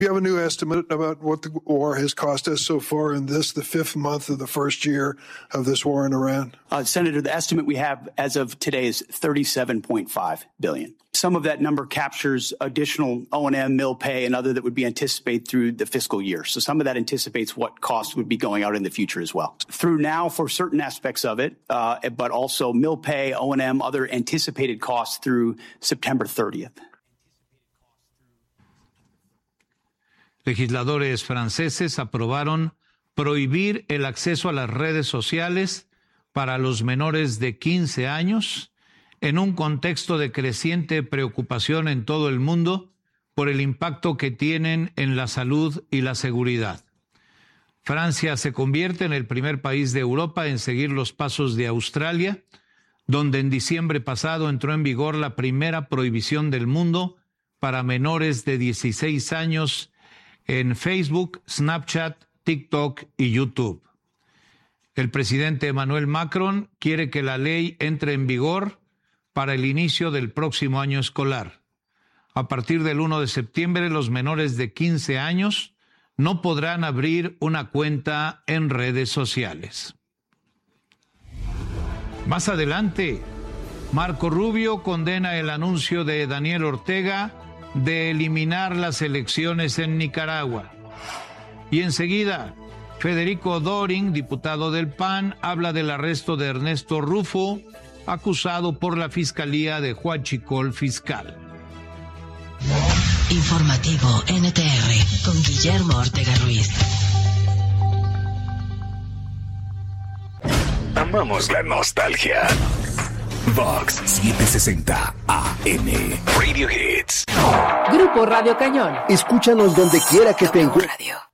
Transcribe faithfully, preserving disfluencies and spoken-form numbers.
You have a new estimate about what the war has cost us so far in this, the fifth month of the first year of this war in Iran? Uh, Senator, the estimate we have as of today is thirty-seven point five billion dollars. Some of that number captures additional O and M, mill pay, and other that would be anticipated through the fiscal year. So some of that anticipates what costs would be going out in the future as well. Through now for certain aspects of it, uh, but also mill pay, O and M, other anticipated costs through September thirtieth. Legisladores franceses aprobaron prohibir el acceso a las redes sociales para los menores de quince años en un contexto de creciente preocupación en todo el mundo por el impacto que tienen en la salud y la seguridad. Francia se convierte en el primer país de Europa en seguir los pasos de Australia, donde en diciembre pasado entró en vigor la primera prohibición del mundo para menores de dieciséis años en Facebook, Snapchat, TikTok y YouTube. El presidente Emmanuel Macron quiere que la ley entre en vigor para el inicio del próximo año escolar. A partir del primero de septiembre, los menores de quince años no podrán abrir una cuenta en redes sociales. Más adelante, Marco Rubio condena el anuncio de Daniel Ortega de eliminar las elecciones en Nicaragua. Y enseguida, Federico Doring, diputado del P A N, habla del arresto de Ernesto Rufo, acusado por la Fiscalía de Huachicol Fiscal. Informativo N T R con Guillermo Ortega Ruiz. Amamos la nostalgia. Vox setecientos sesenta A M Radio Hits. Grupo Radio Cañón. Escúchanos donde quiera que te encuentres.